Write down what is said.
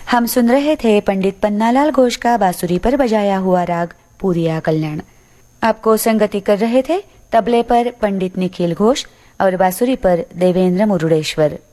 हम सुन रहे थे पंडित पन्नालाल घोष का बांसुरी पर बजाया हुआ राग पूरिया कल्याण। आपको संगति कर रहे थे तबले पर पंडित निखिल घोष और बांसुरी पर देवेंद्र मुरुडेश्वर।